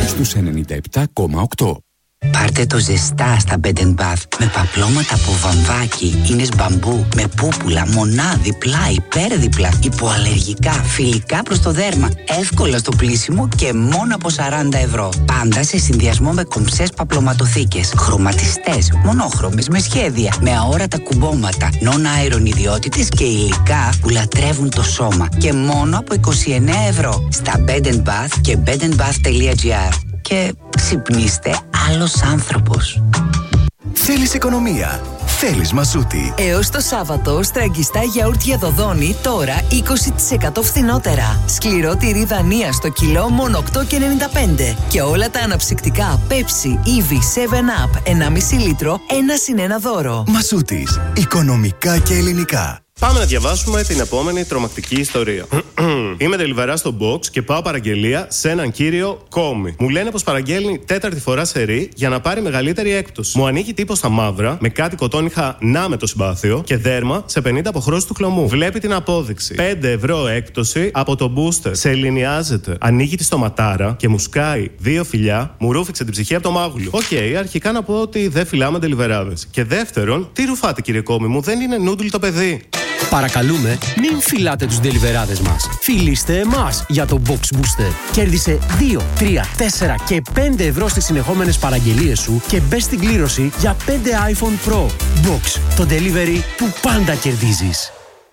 στους 97,8. Πάρτε το ζεστά στα Bed & Bath με παπλώματα από βαμβάκι, ίνες μπαμπού, με πούπουλα, μονάδι, πλάι, υπέρδιπλα, υποαλλεργικά, φιλικά προς το δέρμα, εύκολα στο πλύσιμο και μόνο από 40 ευρώ. Πάντα σε συνδυασμό με κομψές παπλωματοθήκες, χρωματιστές, μονόχρωμες, με σχέδια, με αόρατα κουμπώματα, non-iron ιδιότητες και υλικά που λατρεύουν το σώμα. Και μόνο από 29 ευρώ στα Bed & Bath και bedandbath.gr. Και ξυπνήστε άλλος άνθρωπος. Θέλεις οικονομία. Θέλεις Μασούτη. Έως το Σάββατο, στραγγιστά γιαούρτια Δοδόνη τώρα 20% φθηνότερα. Σκληρό τυρί Δανία στο κιλό μόνο 8,95. Και όλα τα αναψυκτικά Pepsi, Eevee, 7up, 1,5 λίτρο, 1+1 δώρο. Μασούτης. Οικονομικά και ελληνικά. Πάμε να διαβάσουμε την επόμενη τρομακτική ιστορία. Είμαι τελιβερά στο box και πάω παραγγελία σε έναν κύριο Κόμι. Μου λένε πως παραγγέλνει τέταρτη φορά σερί για να πάρει μεγαλύτερη έκπτωση. Μου ανοίγει τύπο στα μαύρα με κάτι κοτόνιχα να με το συμπάθειο και δέρμα σε 50 αποχρώσεις του χλωμού. Βλέπει την απόδειξη. 5 ευρώ έκπτωση από το booster. Σε ελληνιάζεται. Ανοίγει τη στοματάρα και μου σκάει 2 φιλιά, μου ρούφηξε την ψυχή από το μάγουλο. Αρχικά να πω ότι δεν φυλάμε τελιβεράδες. Και δεύτερον, τι ρουφάτε κύριε Κόμι μου, δεν είναι νούντουλ το παιδί. Παρακαλούμε, μην φυλάτε τους ντελιβεράδες μας. Φιλήστε εμάς για το Box Booster. Κέρδισε 2, 3, 4 και 5 ευρώ στις συνεχόμενες παραγγελίες σου και μπες στην κλήρωση για 5 iPhone Pro. Box, το delivery που πάντα κερδίζεις.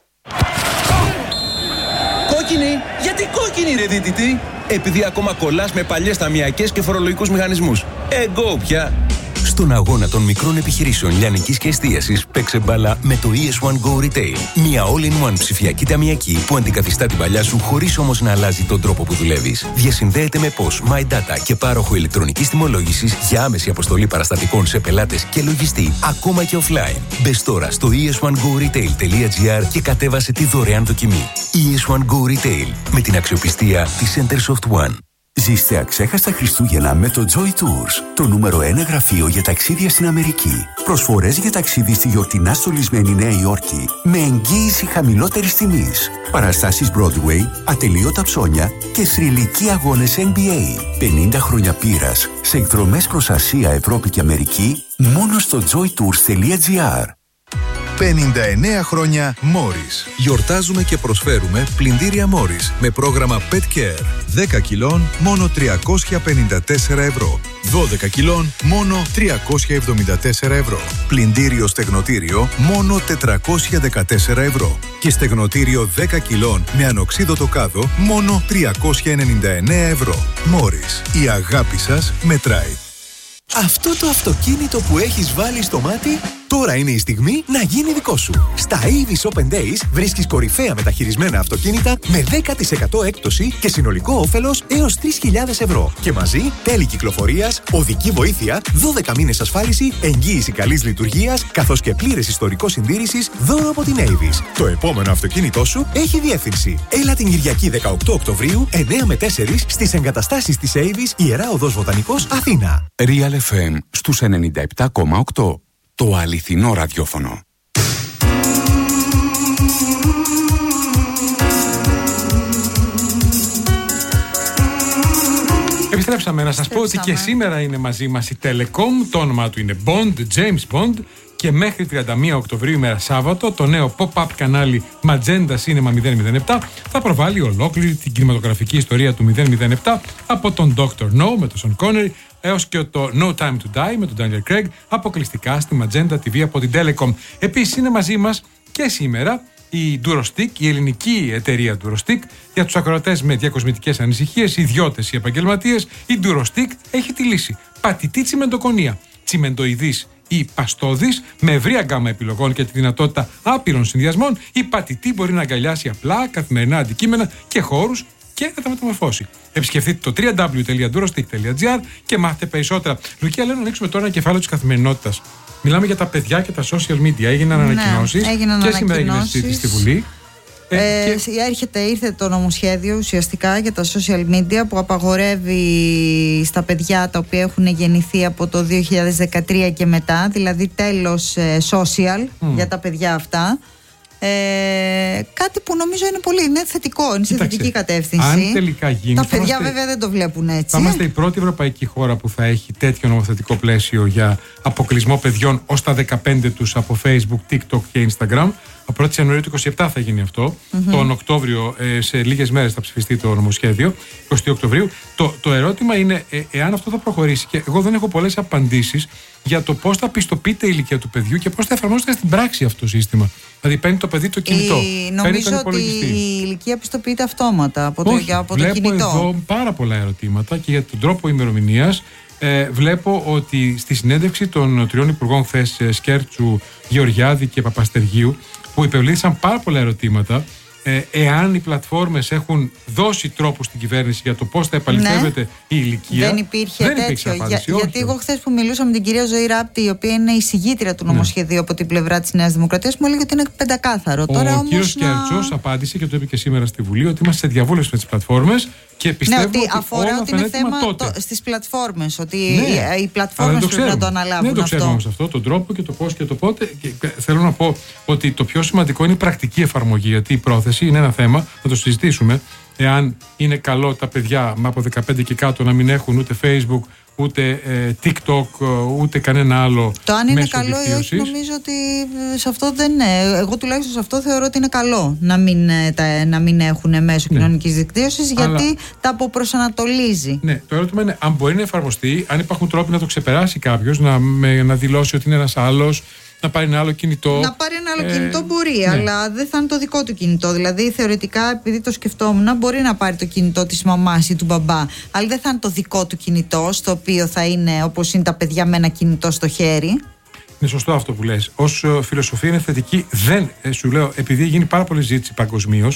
Κόκκινη! Γιατί κόκκινη ρε δίτητη? Επειδή ακόμα κολλάς με παλιές ταμιακές και φορολογικούς μηχανισμούς. Εγώ πια! Στον αγώνα των μικρών επιχειρήσεων λιανικής και εστίασης, παίξε μπάλα με το ES1 Go Retail. Μια all-in-one ψηφιακή ταμιακή που αντικαθιστά την παλιά σου χωρίς όμως να αλλάζει τον τρόπο που δουλεύεις. Διασυνδέεται με POS, My Data και πάροχο ηλεκτρονικής τιμολόγησης για άμεση αποστολή παραστατικών σε πελάτες και λογιστή, ακόμα και offline. Μπες τώρα στο es1goretail.gr και κατέβασε τη δωρεάν δοκιμή. ES1 Go Retail, με την αξιοπιστία της Centersoft One. Ζήστε αξέχαστα Χριστούγεννα με το Joy Tours, το νούμερο 1 γραφείο για ταξίδια στην Αμερική. Προσφορές για ταξίδι στη γιορτινά στολισμένη Νέα Υόρκη με εγγύηση χαμηλότερης τιμής. Παραστάσεις Broadway, ατελείωτα ψώνια και θρυλικοί αγώνες NBA. 50 χρόνια πείρας σε εκδρομές προς Ασία, Ευρώπη και Αμερική μόνο στο joytours.gr. 59 χρόνια Morris. Γιορτάζουμε και προσφέρουμε πλυντήρια Morris με πρόγραμμα Pet Care. 10 κιλών μόνο 354 ευρώ. 12 κιλών μόνο 374 ευρώ. Πλυντήριο στεγνοτήριο μόνο 414 ευρώ. Και στεγνοτήριο 10 κιλών με ανοξίδωτο κάδο μόνο 399 ευρώ. Morris. Η αγάπη σας μετράει. Αυτό το αυτοκίνητο που έχεις βάλει στο μάτι, τώρα είναι η στιγμή να γίνει δικό σου. Στα Avis Open Days βρίσκεις κορυφαία μεταχειρισμένα αυτοκίνητα με 10% έκπτωση και συνολικό όφελος έως 3.000 ευρώ. Και μαζί τέλη κυκλοφορίας, οδική βοήθεια, 12 μήνες ασφάλιση, εγγύηση καλής λειτουργίας, καθώς και πλήρες ιστορικό συντήρησης δώρο από την Avis. Το επόμενο αυτοκίνητό σου έχει διεύθυνση. Έλα την Κυριακή 18 Οκτωβρίου, 9 με 4 στις εγκαταστάσεις της Avis, Ιερά Οδός Βοτανικός, Αθήνα. Real FM στους 97,8. Το αληθινό ραδιόφωνο. Επιστρέψαμε να σας πω ότι και σήμερα είναι μαζί μας η Telecom. Το όνομά του είναι Bond, James Bond. Και μέχρι 31 Οκτωβρίου, ημέρα Σάββατο, το νέο pop-up κανάλι Magenta Cinema 007 θα προβάλλει ολόκληρη την κινηματογραφική ιστορία του 007 από τον Dr. No με τον Sean Connery έως και το No Time to Die με τον Daniel Craig, αποκλειστικά στη Magenta TV από την Telecom. Επίσης είναι μαζί μας και σήμερα η Durostick, η ελληνική εταιρεία Durostick, για τους ακροατές με διακοσμητικές ανησυχίες, ιδιώτες ή επαγγελματίες. Η Durostick έχει τη λύση. Πατητή τσιμεντοκονία, τσιμεντοειδής ή παστόδης, με ευρία γκάμα επιλογών και τη δυνατότητα άπειρων συνδυασμών, η πατητή μπορεί να αγκαλιάσει απλά καθημερινά αντικείμενα και χώρους και να τα μεταμορφώσει. Επισκεφτείτε το www.durostick.gr και μάθετε περισσότερα. Λουκία, λέω να ανοίξουμε τώρα ένα κεφάλαιο της καθημερινότητας. Μιλάμε για τα παιδιά και τα social media. Έγιναν ανακοινώσεις και σήμερα έγινε συζήτηση στη Βουλή. Ήρθε το νομοσχέδιο ουσιαστικά για τα social media που απαγορεύει στα παιδιά τα οποία έχουν γεννηθεί από το 2013 και μετά, δηλαδή τέλος social για τα παιδιά αυτά. Κάτι που νομίζω είναι θετικό, είναι σε θετική κατεύθυνση. Αν τελικά γίνει. Τα παιδιά βέβαια δεν το βλέπουν έτσι. Θα είμαστε η πρώτη ευρωπαϊκή χώρα που θα έχει τέτοιο νομοθετικό πλαίσιο για αποκλεισμό παιδιών ως τα 15 τους από Facebook, TikTok και Instagram. Από 1η Ιανουαρίου του 2027 θα γίνει αυτό. Τον Οκτώβριο, σε λίγες μέρες θα ψηφιστεί το νομοσχέδιο, 20 Οκτωβρίου. Το ερώτημα είναι εάν αυτό θα προχωρήσει. Και εγώ δεν έχω πολλές απαντήσεις για το πώς θα πιστοποιείται η ηλικία του παιδιού και πώς θα εφαρμόζεται στην πράξη αυτό το σύστημα. Δηλαδή παίρνει το παιδί το κινητό. Νομίζω ότι η ηλικία πιστοποιείται αυτόματα από το κινητό. Βλέπω εδώ πάρα πολλά ερωτήματα και για τον τρόπο ημερομηνίας. Βλέπω ότι στη συνέντευξη των τριών υπουργών χθες, Σκέρτσου, Γεωργιάδη και Παπαστεργίου, που υπευλήθησαν πάρα πολλά ερωτήματα, εάν οι πλατφόρμες έχουν δώσει τρόπους στην κυβέρνηση για το πώς θα επαληθεύεται η ηλικία. Δεν υπήρχε τέτοιο. Γιατί εγώ χθες που μιλούσα με την κυρία Ζωή Ράπτη, η οποία είναι η συγγήτρια του νομοσχεδίου από την πλευρά της Νέας Δημοκρατίας, μου έλεγε ότι είναι πεντακάθαρο. Ο κύριος Σκέρτσος απάντησε και το είπε και σήμερα στη Βουλή ότι είμαστε σε διαβούλευση με τις πλατφόρμες και πιστεύω ότι αφορά ότι είναι θέμα στις πλατφόρμες. Ότι οι πλατφόρμες πρέπει να το αναλάβουν. Δεν το ξέρουμε όμως αυτό, τον τρόπο και το πώς και το πότε. Και θέλω να πω ότι το πιο σημαντικό είναι η πρακτική εφαρμογή. Γιατί η πρόθεση είναι ένα θέμα, θα το συζητήσουμε. Εάν είναι καλό τα παιδιά από 15 και κάτω να μην έχουν ούτε Facebook, ούτε TikTok, ούτε κανένα άλλο. Το αν είναι καλό ή όχι, νομίζω ότι σε αυτό δεν είναι. Εγώ τουλάχιστον σε αυτό θεωρώ ότι είναι καλό να μην έχουν μέσω κοινωνικής δικτύωσης, γιατί τα αποπροσανατολίζει. Ναι, το ερώτημα είναι αν μπορεί να εφαρμοστεί, αν υπάρχουν τρόποι να το ξεπεράσει κάποιος, να δηλώσει ότι είναι ένας άλλος, να πάρει ένα άλλο κινητό. Να πάρει ένα άλλο κινητό μπορεί, αλλά δεν θα είναι το δικό του κινητό. Δηλαδή, θεωρητικά, επειδή το σκεφτόμουν, μπορεί να πάρει το κινητό της μαμάς ή του μπαμπά, αλλά δεν θα είναι το δικό του κινητό, στο οποίο θα είναι όπως είναι τα παιδιά με ένα κινητό στο χέρι. Είναι σωστό αυτό που λες. Ως φιλοσοφία είναι θετική. Δεν, σου λέω, επειδή γίνει πάρα πολλή ζήτηση παγκοσμίως,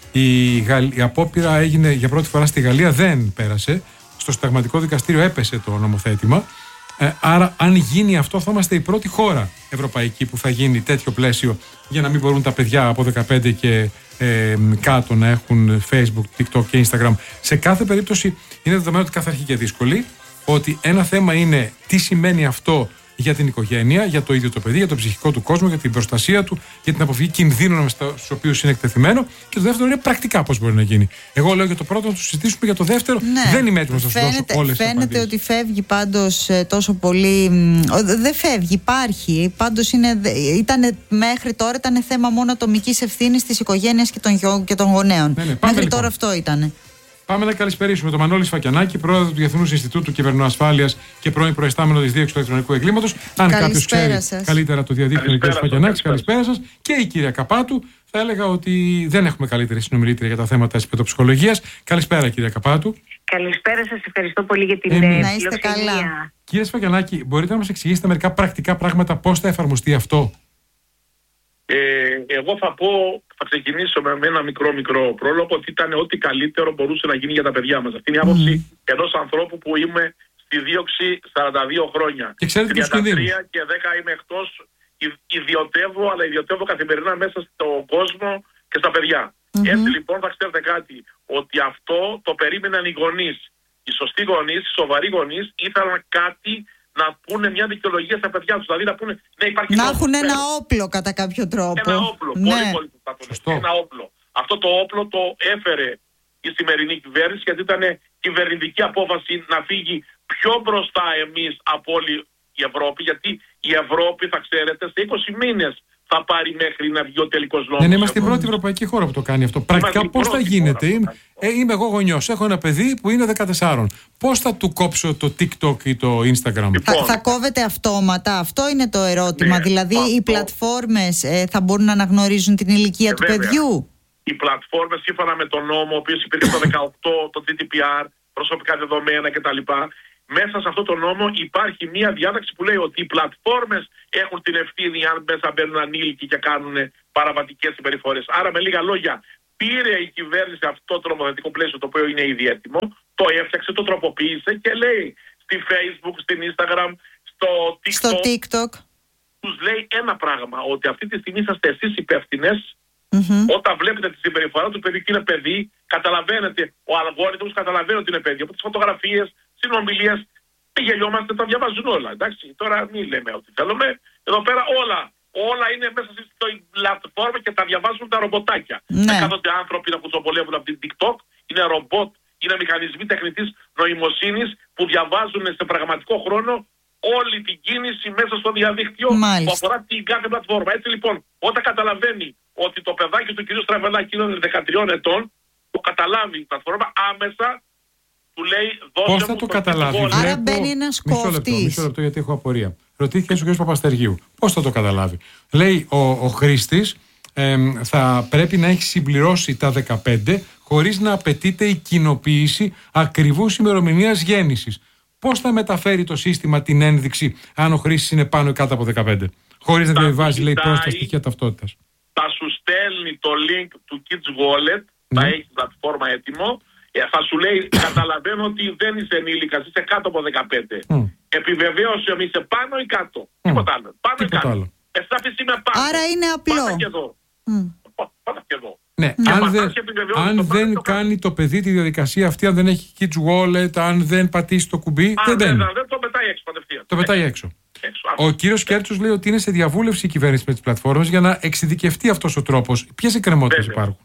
η απόπειρα έγινε για πρώτη φορά στη Γαλλία, δεν πέρασε. Στο Συνταγματικό Δικαστήριο έπεσε το νομοθέτημα. Άρα, αν γίνει αυτό, θα είμαστε η πρώτη χώρα ευρωπαϊκή που θα γίνει τέτοιο πλαίσιο για να μην μπορούν τα παιδιά από 15 και κάτω να έχουν Facebook, TikTok και Instagram. Σε κάθε περίπτωση, είναι δεδομένο ότι κάθε αρχή και δύσκολη. Ότι ένα θέμα είναι τι σημαίνει αυτό για την οικογένεια, για το ίδιο το παιδί, για το ψυχικό του κόσμο, για την προστασία του, για την αποφυγή κινδύνων στους οποίους είναι εκτεθειμένο. Και το δεύτερο είναι πρακτικά πώς μπορεί να γίνει. Εγώ λέω για το πρώτο να το συζητήσουμε, για το δεύτερο δεν είμαι έτοιμος να σου δώσω όλες τις απαντήσεις. Φαίνεται ότι φεύγει πάντως τόσο πολύ. Δεν φεύγει, υπάρχει. Πάντως μέχρι τώρα ήταν θέμα μόνο ατομικής ευθύνης της οικογένειας και των γονέων. Μέχρι τώρα αυτό ήταν. Πάμε να καλησπερίσουμε τον Μανώλη Σφακιανάκη, πρόεδρο του Διεθνούς Ινστιτούτου Κυβερνοασφάλειας και πρώην προϊστάμενο της Δίωξης του Ηλεκτρονικού Εγκλήματος. Αν κάποιος ξέρει καλύτερα το διαδίκτυο, ο κ. Σφακιανάκης, καλησπέρα σας. Και η κυρία Καπάτου. Θα έλεγα ότι δεν έχουμε καλύτερη συνομιλήτρια για τα θέματα της παιδοψυχολογίας. Καλησπέρα, κυρία Καπάτου. Καλησπέρα σας, ευχαριστώ πολύ για την να είστε καλά. Κύριε Σφακιανάκη, μπορείτε να μας εξηγήσετε μερικά πρακτικά πράγματα πώς θα εφαρμοστεί αυτό? Εγώ θα ξεκινήσω με ένα μικρό πρόλογο ότι ήταν ό,τι καλύτερο μπορούσε να γίνει για τα παιδιά μας. Αυτή είναι η άποψη ενός ανθρώπου που είμαι στη δίωξη 42 χρόνια. Και ξέρετε 33 και 10 είμαι εκτός. Ιδιωτεύω καθημερινά μέσα στον κόσμο και στα παιδιά. Έτσι λοιπόν θα ξέρετε κάτι, ότι αυτό το περίμεναν οι γονείς. Οι σωστοί γονείς, οι σοβαροί γονείς ήθελαν κάτι να πούνε μια δικαιολογία στα παιδιά τους. Δηλαδή να πούνε υπάρχει να έχουν ένα όπλο κατά κάποιο τρόπο. Ένα όπλο. Πολύ ένα όπλο. Αυτό το όπλο το έφερε η σημερινή κυβέρνηση, γιατί ήταν κυβερνητική απόφαση να φύγει πιο μπροστά εμείς από όλη η Ευρώπη. Γιατί η Ευρώπη, θα ξέρετε, σε 20 μήνες θα πάρει μέχρι να βγει ο τελικός νόμος. Δεν είμαστε η πρώτη ευρωπαϊκή χώρα που το κάνει αυτό. Πρακτικά πώς θα γίνεται? Είμαι εγώ γονιός, έχω ένα παιδί που είναι 14. Πώς θα του κόψω το TikTok ή το Instagram? Θα κόβεται αυτόματα, αυτό είναι το ερώτημα. Δηλαδή οι πλατφόρμες θα μπορούν να αναγνωρίζουν την ηλικία του παιδιού? Οι πλατφόρμες, σύμφωνα με τον νόμο, ο οποίος υπήρχε το 18, το GDPR, προσωπικά δεδομένα κτλ. Μέσα σε αυτό το νόμο υπάρχει μία διάταξη που λέει ότι οι πλατφόρμες έχουν την ευθύνη αν μέσα μπαίνουν ανήλικοι και κάνουν παραβατικές συμπεριφορές. Άρα, με λίγα λόγια, πήρε η κυβέρνηση αυτό το νομοθετικό πλαίσιο, το οποίο είναι ήδη έτοιμο, το έφτιαξε, το τροποποίησε και λέει στη Facebook, στην Instagram, στο TikTok. Τους λέει ένα πράγμα, ότι αυτή τη στιγμή είσαστε εσείς υπεύθυνες. Όταν βλέπετε τη συμπεριφορά του παιδιού και είναι παιδί, καταλαβαίνετε, ο αλγόριθμος καταλαβαίνει ότι είναι παιδί. Από τις φωτογραφίες, συνομιλίες, γελιόμαστε, τα διαβάζουν όλα. Εντάξει, τώρα μην λέμε ότι θέλουμε. Εδώ πέρα όλα είναι μέσα στην πλατφόρμα και τα διαβάζουν τα ρομποτάκια. Ναι. Δεν κάθονται άνθρωποι να κουτσοπολεύουν από την TikTok, είναι ρομπότ, είναι μηχανισμοί τεχνητής νοημοσύνης που διαβάζουν σε πραγματικό χρόνο όλη την κίνηση μέσα στο διαδίκτυο που αφορά την κάθε πλατφόρμα. Έτσι λοιπόν, όταν καταλαβαίνει ότι το παιδάκι του κ. Στραβελάκη είναι 13 ετών, το καταλάβει η πλατφόρμα άμεσα. Του λέει, πώς θα το καταλάβει? Άρα μπαίνει ένας κόφτης. Μισό λεπτό, γιατί έχω απορία. Ρωτήθηκε ο κ. Παπαστεργίου. Πώς θα το καταλάβει? Λέει ο χρήστης θα πρέπει να έχει συμπληρώσει τα 15 χωρίς να απαιτείται η κοινοποίηση ακριβούς ημερομηνίας γέννησης. Πώς θα μεταφέρει το σύστημα την ένδειξη αν ο χρήστης είναι πάνω ή κάτω από 15? Χωρίς να διαβάζει, λέει, πρόσθετα στοιχεία ταυτότητας. Θα σου στέλνει το link του Kids Wallet, θα έχει πλατφόρμα έτοιμο. Θα σου λέει, καταλαβαίνω ότι δεν είσαι ενήλικας, είσαι κάτω από 15. Επιβεβαίωσε om είσαι πάνω ή κάτω. Τίποτα άλλο. Πάνω ή κάτω. Θα πεις είμαι πάνω. Άρα είναι απλό. Πάτα και εδώ. Πάτα και εδώ. Ναι, αν δεν κάνει το παιδί τη διαδικασία αυτή, αν δεν έχει Kids Wallet, αν δεν πατήσει το κουμπί, δεν μπαίνει. Δεν το πετάει έξω κατευθείαν. Το πετάει έξω. Ο κύριος Κέρτσος λέει ότι είναι σε διαβούλευση η κυβέρνηση με τις πλατφόρμες για να εξειδικευτεί αυτός ο τρόπος. Ποιες εκκρεμότητες υπάρχουν?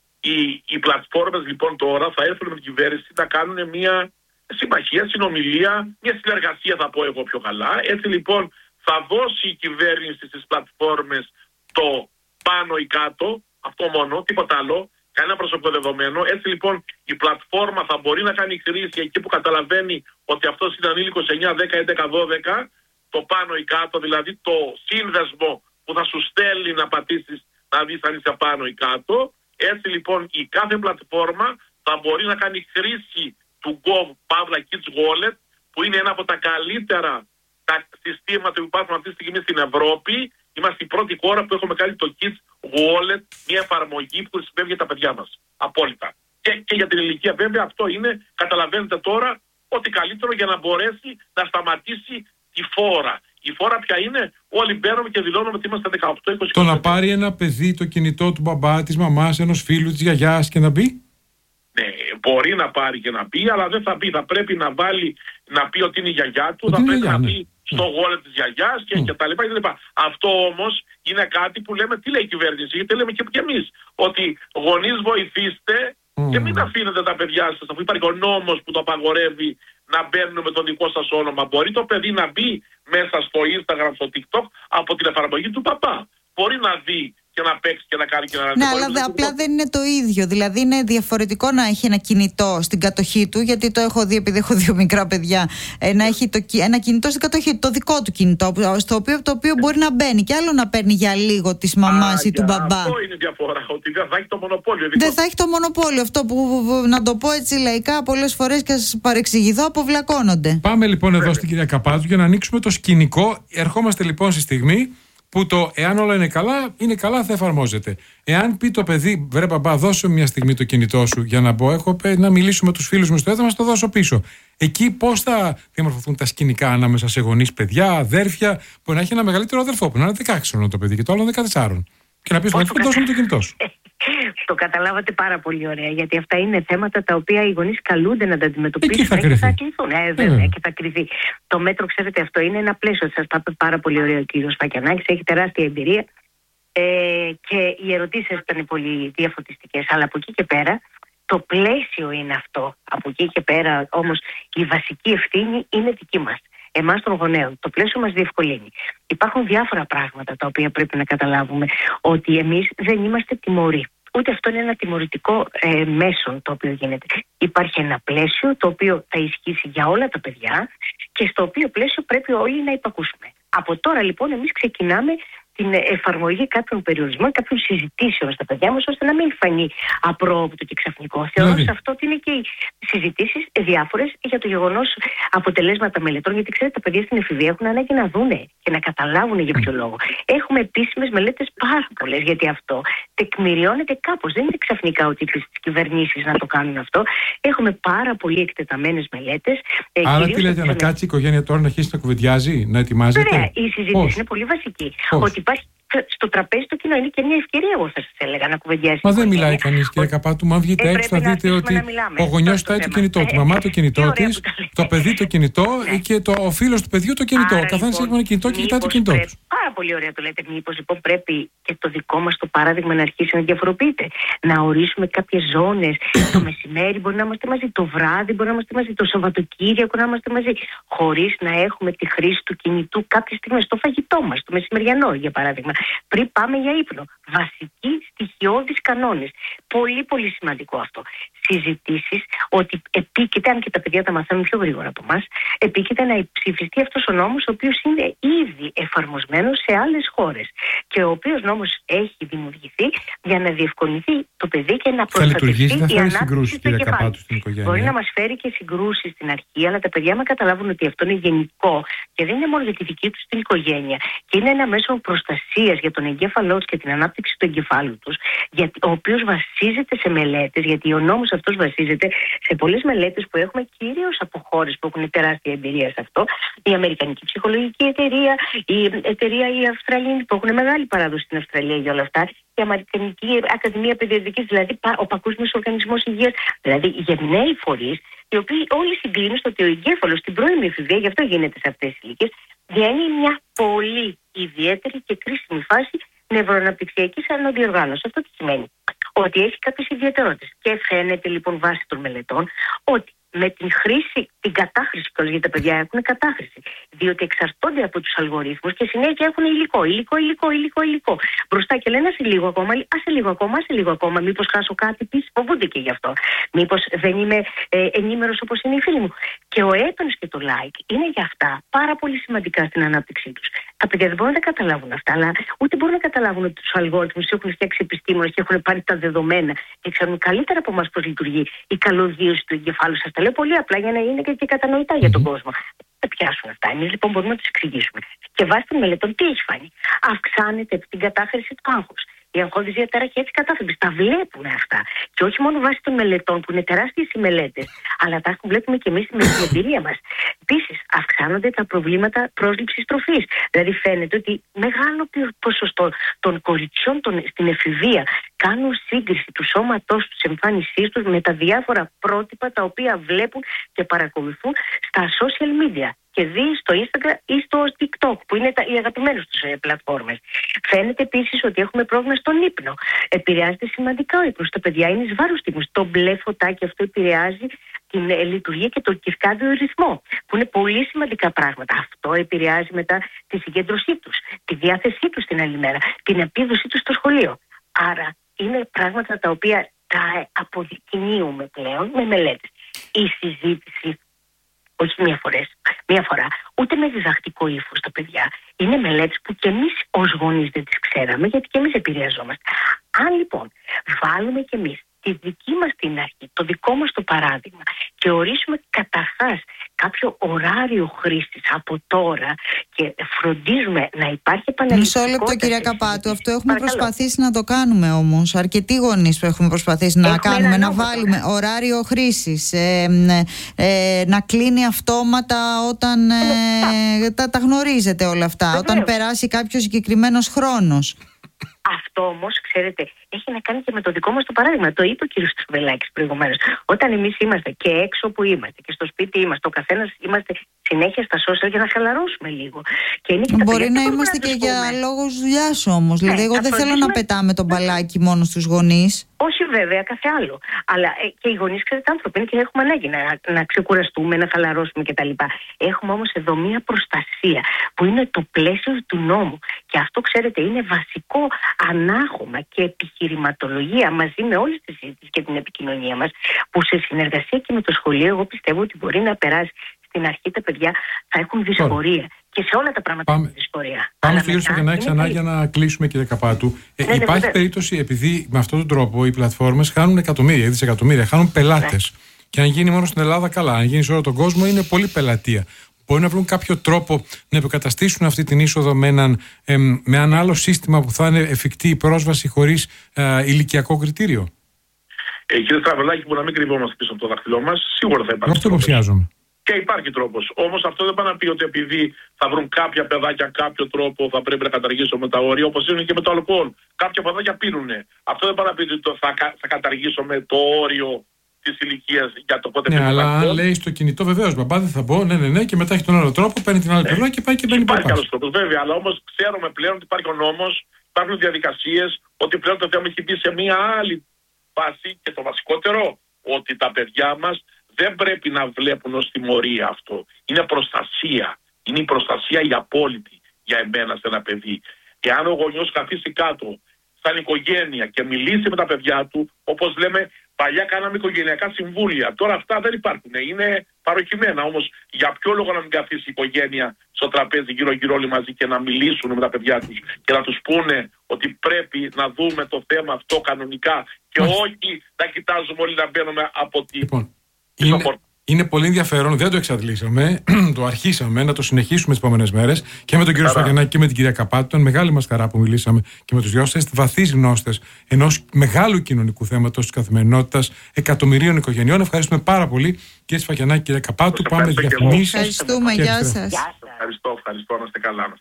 Οι πλατφόρμες λοιπόν τώρα θα έρθουν με την κυβέρνηση να κάνουν μια συμμαχία, συνομιλία, μια συνεργασία θα πω εγώ πιο καλά. Έτσι λοιπόν θα δώσει η κυβέρνηση στις πλατφόρμες το πάνω ή κάτω, αυτό μόνο, τίποτα άλλο, κανένα προσωπικό δεδομένο. Έτσι λοιπόν η πλατφόρμα θα μπορεί να κάνει χρήση εκεί που καταλαβαίνει ότι αυτός είναι ανήλικος 9, 10, 11, 12, το πάνω ή κάτω, δηλαδή το σύνδεσμο που θα σου στέλνει να πατήσεις να δεις αν είσαι πάνω ή κάτω. Έτσι λοιπόν η κάθε πλατφόρμα θα μπορεί να κάνει χρήση του Kids Wallet, που είναι ένα από τα καλύτερα τα συστήματα που υπάρχουν αυτή τη στιγμή στην Ευρώπη. Είμαστε η πρώτη χώρα που έχουμε κάνει το Kids Wallet, μια εφαρμογή που χρησιμεύει για τα παιδιά μας. Απόλυτα. Και για την ηλικία βέβαια αυτό είναι, καταλαβαίνετε τώρα, ότι καλύτερο για να μπορέσει να σταματήσει τη φόρα. Η φόρα ποια είναι? Όλοι μπαίνουμε και δηλώνουμε ότι είμαστε 18-20. Το να πάρει ένα παιδί το κινητό του μπαμπά, της μαμάς, ενός φίλου, της γιαγιάς και να μπει. Ναι, μπορεί να πάρει και να πει, αλλά δεν θα πει. Θα πρέπει να βάλει, να πει ότι είναι η γιαγιά του, ότι θα πρέπει γιαγιά, να πει στο wallet της γιαγιάς και τα λοιπά. Αυτό όμως είναι κάτι που λέμε, τι λέει η κυβέρνηση, γιατί λέμε και εμείς, ότι γονείς βοηθήστε και μην αφήνετε τα παιδιά σας, αφού υπάρχει ο νόμος που το απαγορεύει να μπαίνουν με το δικό σας όνομα. Μπορεί το παιδί να μπει μέσα στο Instagram, στο TikTok από την εφαρμογή του παπά. Μπορεί να δει και να παίξει και να κάνει και να... Ναι, αλλά απλά δεν είναι το ίδιο. Δηλαδή είναι διαφορετικό να έχει ένα κινητό στην κατοχή του, γιατί το έχω δει επειδή έχω δύο μικρά παιδιά, να έχει ένα κινητό στην κατοχή του, το δικό του κινητό, το οποίο μπορεί να μπαίνει, και άλλο να παίρνει για λίγο της μαμάς ή του μπαμπά. Αυτό είναι η διαφορά, ότι δεν θα έχει το μονοπόλιο. Δεν θα έχει το μονοπόλιο. Αυτό που, να το πω έτσι λαϊκά, πολλές φορές και σας παρεξηγηθώ, αποβλακώνονται. Πάμε λοιπόν εδώ στην κυρία Καπάτου για να ανοίξουμε το σκηνικό. Ερχόμαστε λοιπόν στη στιγμή που το εάν όλα είναι καλά, θα εφαρμόζεται. Εάν πει το παιδί, βρε μπαμπά, δώσε μια στιγμή το κινητό σου για να μπω, έχω να μιλήσω με τους φίλους μου στο έδρα, να το δώσω πίσω. Εκεί πώς θα διαμορφωθούν τα σκηνικά ανάμεσα σε γονείς, παιδιά, αδέρφια, που να έχει ένα μεγαλύτερο αδερφό που να είναι 16 χρονών το παιδί και το άλλο 14. Και να πει στον αδερφό, δώσε μου το κινητό σου. Το καταλάβατε πάρα πολύ ωραία, γιατί αυτά είναι θέματα τα οποία οι γονείς καλούνται να τα αντιμετωπίσουν και θα κληθούν. Βέβαια, και θα κρυθεί. Το μέτρο, ξέρετε, αυτό είναι ένα πλαίσιο. Σας τα είπε πάρα πολύ ωραία ο κύριος Φακιανάκης, έχει τεράστια εμπειρία και οι ερωτήσεις ήταν πολύ διαφωτιστικές. Αλλά από εκεί και πέρα, το πλαίσιο είναι αυτό. Από εκεί και πέρα, όμως, η βασική ευθύνη είναι δική μας. Εμάς των γονέων. Το πλαίσιο μας διευκολύνει. Υπάρχουν διάφορα πράγματα τα οποία πρέπει να καταλάβουμε, ότι εμείς δεν είμαστε τιμωροί. Ούτε αυτό είναι ένα τιμωρητικό μέσο το οποίο γίνεται. Υπάρχει ένα πλαίσιο το οποίο θα ισχύσει για όλα τα παιδιά και στο οποίο πλαίσιο πρέπει όλοι να υπακούσουμε. Από τώρα λοιπόν εμείς ξεκινάμε την εφαρμογή κάποιων περιορισμών, κάποιων συζητήσεων στα παιδιά μας, ώστε να μην φανεί απρόοπτο και ξαφνικό. Θεωρώ σε αυτό ότι είναι και οι συζητήσεις διάφορες για το γεγονός αποτελέσματα μελετών, γιατί ξέρετε, τα παιδιά στην εφηβεία έχουν ανάγκη να δούνε και να καταλάβουν για ποιο λόγο. Έχουμε επίσημες μελέτες πάρα πολλές, γιατί αυτό τεκμηριώνεται κάπως. Δεν είναι ξαφνικά ότι τις κυβερνήσεις να το κάνουν αυτό. Έχουμε πάρα πολύ εκτεταμένες μελέτες. Άρα τι λέτε, να κάτσει η οικογένεια τώρα να αρχίσει να κουβεντιάζει, να ετοιμάζεται? Βέβαια, η συζήτηση είναι πολύ βασική. Ότι υπάρχει στο τραπέζι το κοινό, είναι και μια ευκαιρία, εγώ θα σας έλεγα, να κουβεντιάσει. Μα δεν μιλάει κανείς, κύριε Καπάτου. Μα βγείτε έξω, θα δείτε ότι ο γονιός ζητάει το κινητό του, η μαμά το κινητό της, το παιδί το κινητό και ο φίλος του παιδιού το κινητό. Καθένας έχει ένα κινητό και κοιτάει το κινητό του. πολύ ωραία το λέτε. Μήπως λοιπόν πρέπει και το δικό μας το παράδειγμα να αρχίσει να διαφοροποιείται. Να ορίσουμε κάποιες ζώνες. Το μεσημέρι μπορεί να είμαστε μαζί, το βράδυ μπορεί να είμαστε μαζί, το Σαββατοκύριακο να είμαστε μαζί. Χωρίς να έχουμε τη χρήση του κινητού κάποιες στιγμές στο φαγητό μας, το μεσημεριανό για παράδειγμα. Πριν πάμε για ύπνο. Βασικοί στοιχειώδεις κανόνες. Πολύ πολύ σημαντικό αυτό. Συζητήσεις ότι επίκειται, αν και τα παιδιά τα μαθαίνουν πιο γρήγορα από εμάς, επίκειται να ψηφιστεί αυτός ο νόμος, ο οποίος είναι ήδη εφαρμοσμένος σε άλλες χώρες και ο οποίος νόμος έχει δημιουργηθεί για να διευκολυνθεί το παιδί και να προστατευτεί η ανάπτυξη του εγκεφάλου. Μπορεί να μας φέρει και συγκρούσεις στην αρχή, αλλά τα παιδιά μας καταλάβουν ότι αυτό είναι γενικό και δεν είναι μόνο για τη δική τους την οικογένεια και είναι ένα μέσο προστασίας για τον εγκέφαλό τους και την ανάπτυξη του εγκεφάλου τους, ο οποίος βασίζεται σε μελέτες, γιατί ο νόμος αυτός βασίζεται σε πολλές μελέτες που έχουμε κυρίως από χώρες που έχουν τεράστια εμπειρία σε αυτό. Η Αμερικανική Ψυχολογική Εταιρεία, η εταιρεία η Αυστραλία, που έχουν μεγάλη παράδοση στην Αυστραλία για όλα αυτά, η Αμερικανική Ακαδημία Παιδιατρικής, δηλαδή ο Παγκόσμιος Οργανισμός Υγείας, δηλαδή γενναίοι φορείς, οι οποίοι όλοι συγκλίνουν στο ότι ο εγκέφαλος στην πρώιμη εφηβεία, γι' αυτό γίνεται σε αυτές τις ηλικίες, διανύει μια πολύ ιδιαίτερη και κρίσιμη φάση νευροαναπτυξιακής αναδιοργάνωσης. Αυτό τι σημαίνει? Ότι έχει κάποιες ιδιαιτερότητες. Και φαίνεται λοιπόν βάσει των μελετών ότι με την χρήση, την κατάχρηση, γιατί τα παιδιά έχουν κατάχρηση, διότι εξαρτώνται από τους αλγορίθμους και συνέχεια έχουν υλικό. Μπροστά και λένε άσε λίγο ακόμα, μήπως χάσω κάτι πίσω, φοβούνται και γι' αυτό. Μήπως δεν είμαι ενήμερος όπως είναι οι φίλοι μου. Και ο έπαινος και το like είναι για αυτά πάρα πολύ σημαντικά στην ανάπτυξή τους. Τα παιδιά δεν μπορούν να καταλάβουν αυτά, αλλά ούτε μπορούν να καταλάβουν ότι τους αλγόριθμους έχουν φτιάξει επιστήμονες και έχουν πάρει τα δεδομένα και ξέρουν καλύτερα από εμάς πώς λειτουργεί η καλωδίωση του εγκεφάλου. Σας τα λέω πολύ απλά για να είναι και κατανοητά για τον κόσμο. Δεν πιάσουν αυτά. Εμείς λοιπόν μπορούμε να τους εξηγήσουμε. Και βάσει των μελετών τι έχει φανεί? Αυξάνεται την κατάχρηση του άγχους. Η αγχώδης διαταραχή έτσι κατάθλιψη. Τα βλέπουμε αυτά. Και όχι μόνο βάσει των μελετών, που είναι τεράστιες οι μελέτες, αλλά τα βλέπουμε και εμείς με την εμπειρία μας. Επίσης, αυξάνονται τα προβλήματα πρόσληψης τροφής. Δηλαδή, φαίνεται ότι μεγάλο ποσοστό των κοριτσιών στην εφηβεία κάνουν σύγκριση του σώματός τους, της εμφάνισής τους με τα διάφορα πρότυπα τα οποία βλέπουν και παρακολουθούν στα social media. Και δει στο Instagram ή στο TikTok, που είναι οι αγαπημένες τους πλατφόρμες. Φαίνεται επίσης ότι έχουμε πρόβλημα στον ύπνο. Επηρεάζεται σημαντικά ο ύπνος. Τα παιδιά είναι εις βάρος του ύπνου. Το μπλε φωτάκι αυτό επηρεάζει την λειτουργία και τον κυρκάδιο ρυθμό, που είναι πολύ σημαντικά πράγματα. Αυτό επηρεάζει μετά τη συγκέντρωσή τους, τη διάθεσή τους την άλλη μέρα, την επίδοσή τους στο σχολείο. Άρα είναι πράγματα τα οποία τα αποδεικνύουμε πλέον με μελέτες. Η συζήτηση, όχι μία φορά, ούτε με διδακτικό ύφος τα παιδιά. Είναι μελέτες που και εμείς ως γονείς δεν τις ξέραμε, γιατί και εμείς επηρεαζόμαστε. Αν λοιπόν βάλουμε και εμείς τη δική μας την αρχή, το δικό μας το παράδειγμα και ορίσουμε καταρχάς κάποιο ωράριο χρήσης από τώρα και φροντίζουμε να υπάρχει επαναληπτικότητα. Μισό λεπτό, κυρία Καπάτου, αυτό έχουμε προσπαθήσει να το κάνουμε όμως. Αρκετοί γονείς που έχουμε προσπαθήσει να κάνουμε, να βάλουμε ωράριο χρήσης, να κλείνει αυτόματα όταν τα γνωρίζετε όλα αυτά, όταν περάσει κάποιος συγκεκριμένος χρόνος. Αυτό όμως, ξέρετε, έχει να κάνει και με το δικό μας το παράδειγμα. Το είπε ο κ. Στρουβελάκης προηγουμένως. Όταν εμείς είμαστε και έξω που είμαστε και στο σπίτι είμαστε, ο καθένας είμαστε συνέχεια στα social για να χαλαρώσουμε λίγο. Και είναι και μπορεί να είμαστε και για λόγους δουλειάς όμως. Δηλαδή, εγώ δεν θέλω να πετάμε τον μπαλάκι μόνο στους γονείς. Όχι βέβαια, κάθε άλλο. Αλλά και οι γονείς, ξέρετε, άνθρωποι είναι και έχουμε ανάγκη να ξεκουραστούμε, να χαλαρώσουμε κτλ. Έχουμε όμως εδώ μία προστασία που είναι το πλαίσιο του νόμου. Και αυτό, ξέρετε, είναι βασικό ανάγχωμα και επιχειρηματολογία μαζί με όλες τις συζητήσεις και την επικοινωνία μας, που σε συνεργασία και με το σχολείο, εγώ πιστεύω ότι μπορεί να περάσει. Στην αρχή τα παιδιά θα έχουν δυσφορία. Και σε όλα τα πράγματα έχουν δυσφορία. Πάμε στο κύριο Σακενάκη ξανά για να κλείσουμε, κύριε Καπάτου. Υπάρχει περίπτωση, επειδή με αυτόν τον τρόπο οι πλατφόρμες χάνουν εκατομμύρια ή δισεκατομμύρια, χάνουν πελάτες. Και αν γίνει μόνο στην Ελλάδα, καλά. Αν γίνει σε όλο τον κόσμο, είναι πολύ πελατεία. Μπορεί να βρουν κάποιο τρόπο να επικαταστήσουν αυτή την είσοδο με ένα άλλο σύστημα που θα είναι εφικτή η πρόσβαση χωρίς ηλικιακό κριτήριο? Κύριε Στραβελάκη, που να μην κρυβόμαστε πίσω από το δάχτυλό μας, σίγουρα θα υπάρχει. Αυτό υποψιάζομαι. Και υπάρχει τρόπος. Όμως αυτό δεν πάει να πει ότι επειδή θα βρουν κάποια παιδάκια κάποιο τρόπο θα πρέπει να καταργήσουμε τα όρια, όπως είναι και με το αλκοόλ. Κάποια παιδάκια πίνουνε. Αυτό δεν πάει να πει ότι θα καταργήσουμε το όριο της ηλικίας για το πότε Ναι, αλλά αν λέει στο κινητό, βεβαίως μπαμπά δεν θα μπω, ναι, και μετά έχει τον άλλο τρόπο, παίρνει την άλλη πλευρά και πάει και μπαίνει παπάς. Υπάρχει άλλος τρόπος, βέβαια, αλλά όμως ξέρουμε πλέον ότι υπάρχει ο νόμος, υπάρχουν διαδικασίες, ότι πλέον το θέμα έχει μπει σε μια άλλη φάση και το βασικότερο, ότι τα παιδιά μας δεν πρέπει να βλέπουν ως τιμωρία αυτό. Είναι προστασία. Είναι η προστασία η απόλυτη για εμένα σε ένα παιδί. Εάν ο γονιός καθίσει κάτω σαν οικογένεια και μιλήσει με τα παιδιά του, όπως λέμε, παλιά κάναμε οικογενειακά συμβούλια. Τώρα αυτά δεν υπάρχουν. Είναι παροχημένα. Όμως για ποιο λόγο να μην καθίσει η οικογένεια στο τραπέζι γύρω-γύρω όλοι μαζί και να μιλήσουν με τα παιδιά τους και να τους πούνε ότι πρέπει να δούμε το θέμα αυτό κανονικά και όχι να κοιτάζουμε όλοι να μπαίνουμε από τη πόρτα. Είναι πολύ ενδιαφέρον, δεν το εξαντλήσαμε, το αρχίσαμε να το συνεχίσουμε τις επόμενες μέρες και με τον κύριο Σφαγιανάκη και με την κυρία Καπάτου. Ήταν μεγάλη μας χαρά που μιλήσαμε και με τους δυο σας, βαθύς γνώστες ενός μεγάλου κοινωνικού θέματος της καθημερινότητας εκατομμυρίων οικογενειών. Ευχαριστούμε πάρα πολύ, κύριε Σφαγιανάκη και κυρία Καπάτου. Πάμε διαφημίσεις. Ευχαριστούμε, γεια σας. Ευχαριστώ, να είστε καλά.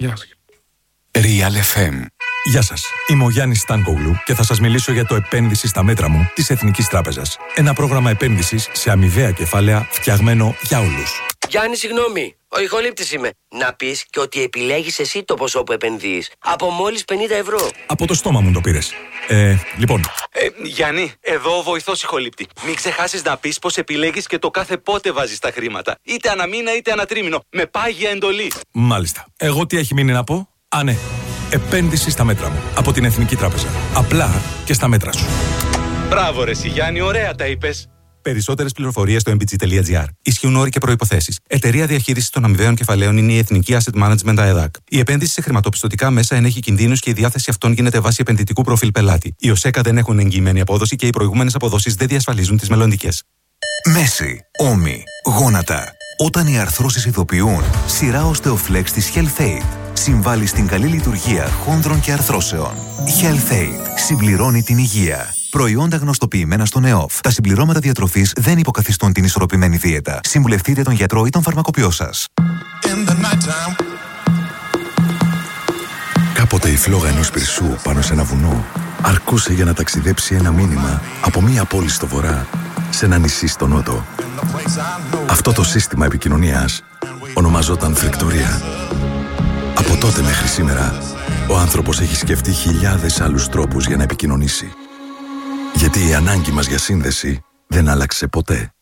Real FM. Γεια σας, είμαι ο Γιάννης Στάνκογλου και θα σας μιλήσω για το επένδυση στα μέτρα μου της Εθνικής Τράπεζας. Ένα πρόγραμμα επένδυσης σε αμοιβαία κεφάλαια φτιαγμένο για όλους. Γιάννη, συγγνώμη, ο ηχολήπτης είμαι. Να πεις και ότι επιλέγεις εσύ το ποσό που επενδύεις. Από μόλις 50 ευρώ. Από το στόμα μου το πήρες. Λοιπόν. Γιάννη, εδώ ο βοηθός ηχολήπτη. Μην ξεχάσεις να πεις πως επιλέγεις και το κάθε πότε βάζεις τα χρήματα. Είτε αναμήνα είτε ανατρίμηνο. Με πάγια εντολή. Μάλιστα. Εγώ τι έχει μείνει να πω? Ναι. Επένδυση στα μέτρα μου. Από την Εθνική Τράπεζα. Απλά και στα μέτρα σου. Μπράβο ρε Γιάννη, ωραία τα είπες. Περισσότερες πληροφορίες στο mbg.gr. Ισχύουν όροι και προϋποθέσεις. Εταιρεία διαχείρισης των αμοιβαίων κεφαλαίων είναι η Εθνική Asset Management ΑΕΔΑΚ. Η επένδυση σε χρηματοπιστωτικά μέσα ενέχει κινδύνους και η διάθεση αυτών γίνεται βάσει επενδυτικού προφίλ πελάτη. Οι ΟΣΕΚΑ δεν έχουν εγγυημένη απόδοση και οι προηγούμενες αποδόσεις δεν διασφαλίζουν τις μελλοντικές. Μέση, ώμοι, γόνατα. Όταν οι αρθρώσεις ειδοποιούν, σειρά Osteoflex της HealthAid συμβάλλει στην καλή λειτουργία χόνδρων και αρθρώσεων. HealthAid συμπληρώνει την υγεία. Προϊόντα γνωστοποιημένα στον ΕΟΦ. Τα συμπληρώματα διατροφής δεν υποκαθιστούν την ισορροπημένη δίαιτα. Συμβουλευτείτε τον γιατρό ή τον φαρμακοποιό σας. Κάποτε η φλόγα ενός πυρσού πάνω σε ένα βουνό αρκούσε για να ταξιδέψει ένα μήνυμα από μία πόλη στο βορρά σε ένα νησί στο νότο. Αυτό το σύστημα επικοινωνίας ονομαζόταν φρικτορία. Από τότε μέχρι σήμερα, ο άνθρωπος έχει σκεφτεί χιλιάδες άλλους τρόπους για να επικοινωνήσει. Γιατί η ανάγκη μας για σύνδεση δεν άλλαξε ποτέ.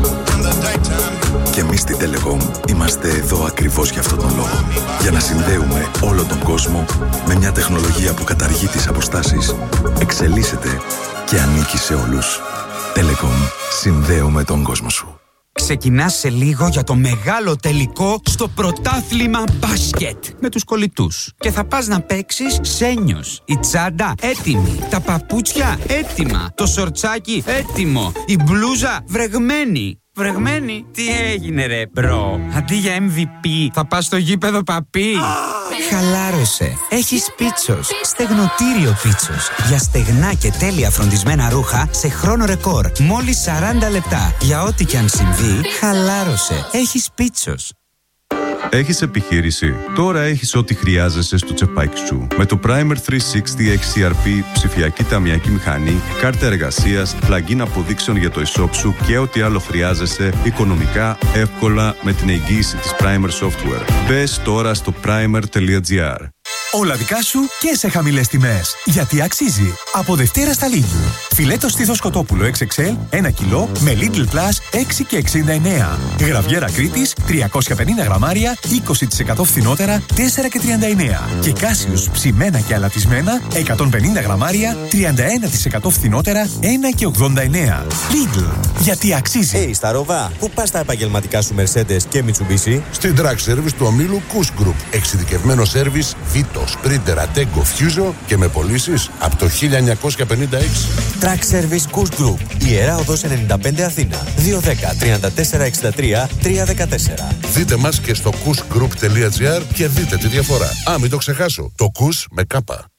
Και εμείς στη Telecom είμαστε εδώ ακριβώς για αυτόν τον λόγο. Για να συνδέουμε όλο τον κόσμο με μια τεχνολογία που καταργεί τις αποστάσεις, εξελίσσεται και ανήκει σε όλους. Telecom. Συνδέουμε τον κόσμο σου. Ξεκινάς σε λίγο για το μεγάλο τελικό στο πρωτάθλημα μπάσκετ με τους κολλητούς. Και θα πας να παίξεις σένιος. Η τσάντα έτοιμη. Τα παπούτσια έτοιμα. Το σορτσάκι έτοιμο. Η μπλούζα βρεγμένη. Βρεγμένη? Τι έγινε ρε μπρο? Αντί για MVP θα πας στο γήπεδο παπί. Χαλάρωσε. Έχεις Πίτσος. Στεγνοτήριο Πίτσος. Για στεγνά και τέλεια φροντισμένα ρούχα σε χρόνο ρεκόρ. Μόλις 40 λεπτά. Για ό,τι κι αν συμβεί, χαλάρωσε. Έχεις Πίτσος. Έχεις επιχείρηση? Τώρα έχεις ό,τι χρειάζεσαι στο τσεπάκι σου. Με το Primer 360 XCRP, ψηφιακή ταμιακή μηχανή, κάρτα εργασίας, plugin αποδείξεων για το e-shop σου και ό,τι άλλο χρειάζεσαι οικονομικά, εύκολα με την εγγύηση της Primer Software. Μπες τώρα στο primer.gr. Όλα δικά σου και σε χαμηλές τιμές. Γιατί αξίζει. Από Δευτέρα στα Lidl. Φιλέτο στήθος κοτόπουλο XXL 1 κιλό με Lidl Plus 6 και 69. Γραβιέρα Κρήτης 350 γραμμάρια 20% φθηνότερα 4 και 39. Και Κάσιους ψημένα και αλατισμένα 150 γραμμάρια 31% φθηνότερα 1 και 89. Lidl. Γιατί αξίζει. Στα Ροβά, πού πας τα επαγγελματικά σου Mercedes και Mitsubishi? Στην Track Service του ομίλου Kuss Group. Εξειδικευμένο σέρβις Vito, Sprinter, Ateco, Fuso και με πωλήσεις από το 1956. Track Service Kuss Group. Ιερά Οδός 95 Αθήνα. 210 34 63 314. Δείτε μας και στο kussgroup.gr και δείτε τη διαφορά. Μην το ξεχάσω. Το Kuss με κάπα.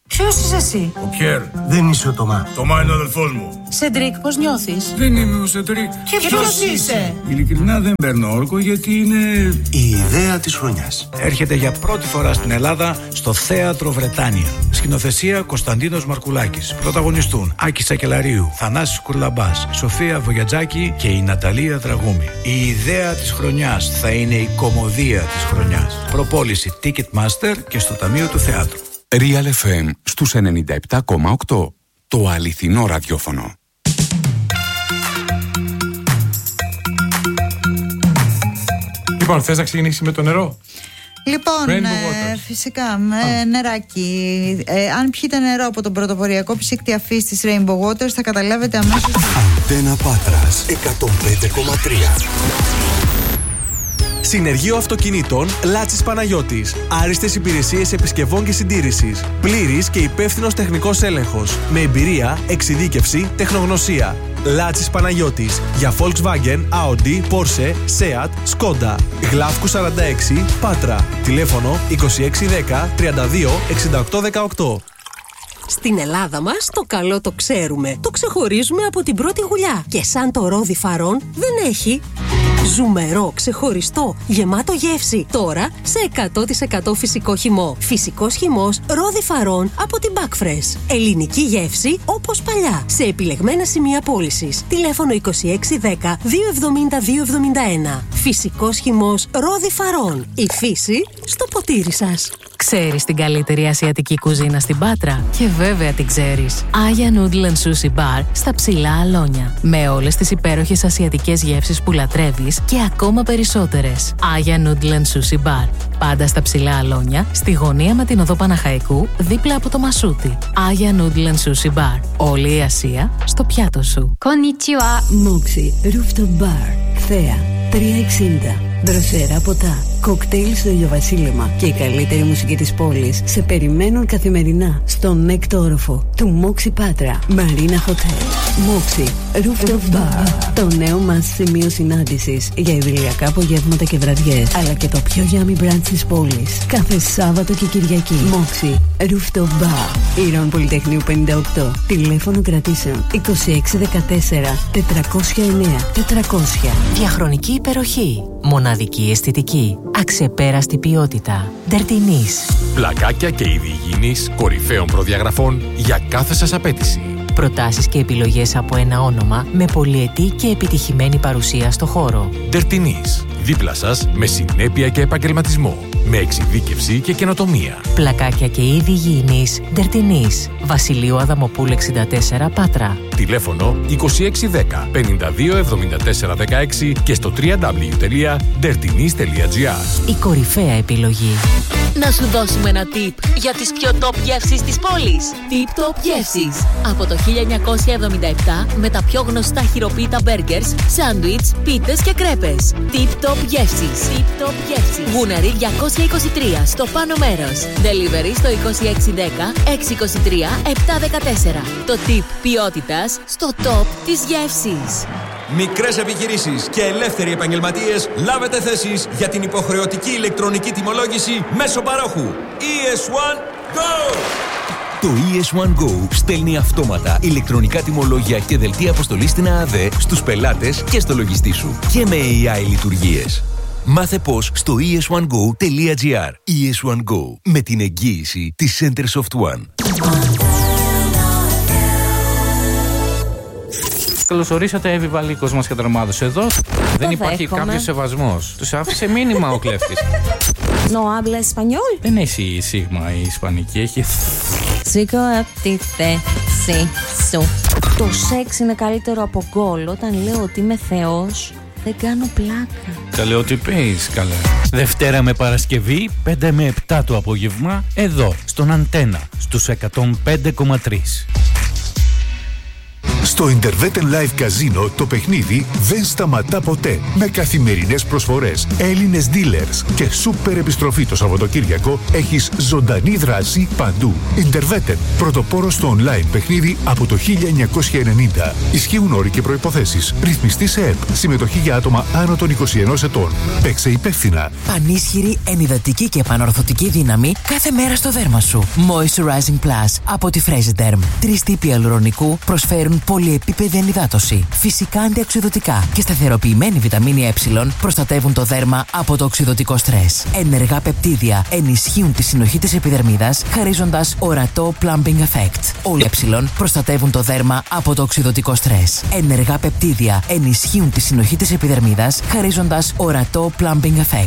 Ποιος είσαι εσύ? Ο Πιέρ. Δεν είσαι ο Τωμά. Τωμά είναι ο αδελφός μου. Σεντρίκ, πώς νιώθεις? Δεν είμαι ο Σεντρίκ. Και ποιος είσαι? Ειλικρινά δεν παίρνω όρκο γιατί είναι η ιδέα της χρονιάς. Έρχεται για πρώτη φορά στην Ελλάδα στο Θέατρο Βρετάνια. Σκηνοθεσία Κωνσταντίνος Μαρκουλάκης. Πρωταγωνιστούν Άκης Σακελαρίου, Θανάσης Κουρλαμπάς, Σοφία Βογιατζάκη και η Ναταλία Δραγούμη. Η ιδέα της χρονιάς θα είναι η κωμωδία της χρονιάς. Προπόληση Ticketmaster και στο Ταμείο του Θεάτρου. Real FM στους 97,8. Το αληθινό ραδιόφωνο. Λοιπόν, θες να ξεκινήσει με το νερό? Λοιπόν, φυσικά, νεράκι. Αν πιείτε νερό από τον πρωτοποριακό ψύκτη αφής της Rainbow Waters, θα καταλάβετε αμέσως. Αντένα Πάτρας 105,3. Συνεργείο Αυτοκινήτων Λάτσης Παναγιώτης. Άριστες υπηρεσίες επισκευών και συντήρησης. Πλήρης και υπεύθυνος τεχνικός έλεγχος. Με εμπειρία, εξειδίκευση, τεχνογνωσία. Λάτσης Παναγιώτης. Για Volkswagen, Audi, Porsche, Seat, Skoda. Γλάφκου 46, Πάτρα. Τηλέφωνο 2610 32 68 18. Στην Ελλάδα μας το καλό το ξέρουμε. Το ξεχωρίζουμε από την πρώτη γουλιά. Και σαν το ρόδι φαρών δεν έχει. Ζουμερό, ξεχωριστό, γεμάτο γεύση. Τώρα σε 100% φυσικό χυμό. Φυσικός χυμός ρόδι φαρών από την Backfresh. Ελληνική γεύση όπως παλιά. Σε επιλεγμένα σημεία πώλησης. Τηλέφωνο 2610 270 271. Φυσικός χυμός ρόδι φαρών. Η φύση στο ποτήρι σας. Ξέρεις την καλύτερη ασιατική κουζίνα στην Πάτρα? Και βέβαια την ξέρεις. Aya Noodle and Sushi Bar στα Ψηλά Αλόνια. Με όλες τις υπέροχες ασιατικές γεύσεις που λατρεύεις και ακόμα περισσότερες. Aya Noodle and Sushi Bar. Πάντα στα Ψηλά Αλόνια, στη γωνία με την οδό Παναχαϊκού, δίπλα από το Μασούτι. Aya Noodle and Sushi Bar. Όλη η Ασία στο πιάτο σου. Konnichiwa. Moxie Rooftop Bar. Θέα 360. Δροσερά ποτά, κοκτέιλ στο ηλιοβασίλεμα και η καλύτερη μουσική της πόλης σε περιμένουν καθημερινά στον έκτο όροφο του Moxie Πάτρα Marina Hotel. Moxie Rooftop Bar, το νέο μας σημείο συνάντησης για ιδηλιακά απογεύματα και βραδιές, αλλά και το πιο yummy brunch της πόλης κάθε Σάββατο και Κυριακή. Moxie Rooftop Bar, Ήρων Πολυτεχνείου 58. Τηλέφωνο κρατήσεων 2614 409 400. Διαχρονική υπεροχή. Μοναδική αισθητική. Αξεπέραστη ποιότητα. Ντερτινής. Πλακάκια και είδη υγιεινής κορυφαίων προδιαγραφών για κάθε σας απέτηση. Προτάσεις και επιλογές από ένα όνομα με πολυετή και επιτυχημένη παρουσία στο χώρο. Ντερτινής. Δίπλα σας με συνέπεια και επαγγελματισμό. Με εξειδίκευση και καινοτομία. Πλακάκια και είδη υγιεινής. Ντερτινής. Βασιλείου Αδαμοπούλ 64 Πάτρα. Τηλέφωνο 2610 52 74 16 και στο www.dertinis.gr. Η κορυφαία επιλογή. Να σου δώσουμε ένα tip για τις πιο top γεύσεις της πόλης. Tip Top Γεύσεις. Από το 1977 με τα πιο γνωστά χειροποίητα μπέργκερς, σάντουιτς, πίτες και κρέπες. Tip Top Γεύσεις. Tip Top Γεύσεις. Γούναρη 223 στο πάνω μέρος. Delivery στο 2610 623 714. Το tip ποιότητας στο top της γεύσης. Μικρές επιχειρήσεις και ελεύθεροι επαγγελματίες, λάβετε θέσεις για την υποχρεωτική ηλεκτρονική τιμολόγηση μέσω παρόχου. ES1 Go! Το ES1 Go στέλνει αυτόματα ηλεκτρονικά τιμολόγια και δελτία αποστολής στην ΑΑΔ στους πελάτες και στο λογιστή σου. Και με AI λειτουργίες. Μάθε πώς στο es1go.gr. ES1 Go, με την εγγύηση της Centersoft One. Καλώς ορίσατε, Εύη Βαλίκος μας καταρμάδος εδώ. Δεν υπάρχει κάποιος σεβασμός. Τους άφησε μήνυμα ο κλέφτης. No habla español. Δεν έχει σίγμα η ισπανική, έχει... Σήκω απ' τη θέση σου. Το σεξ είναι καλύτερο από γκολ. Όταν λέω ότι είμαι θεός, δεν κάνω πλάκα. Καλέ ότι πεις, καλά. Δευτέρα με Παρασκευή, 5 με 7 το απόγευμα, εδώ, στον Αντένα, στους 105,3. Στο Interveten Live Casino το παιχνίδι δεν σταματά ποτέ. Με καθημερινές προσφορές, Έλληνες dealers και σούπερ επιστροφή το Σαββατοκύριακο, έχεις ζωντανή δράση παντού. Interveten, πρωτοπόρο στο online παιχνίδι από το 1990. Ισχύουν όροι και προϋποθέσεις. Ρυθμιστή σε ΕΠ. Συμμετοχή για άτομα άνω των 21 ετών. Παίξε υπεύθυνα. Πανίσχυρη, ενυδατική και επανορθωτική δύναμη κάθε μέρα στο δέρμα σου. Moisturizing Plus από τη Fresiderm. 3 τύποι αλουρονικού προσφέρουν πολυεπίπεδη ενυδάτωση. Φυσικά αντιοξειδωτικά και σταθεροποιημένη βιταμίνη Ε προστατεύουν το δέρμα από το οξειδωτικό στρες. Ενεργά πεπτίδια ενισχύουν τη συνοχή της επιδερμίδας, χαρίζοντας ορατό plumping effect. Όλα Ε προστατεύουν το δέρμα από το οξειδωτικό στρες. Ενεργά πεπτίδια ενισχύουν τη συνοχή της επιδερμίδας, χαρίζοντας ορατό plumping effect.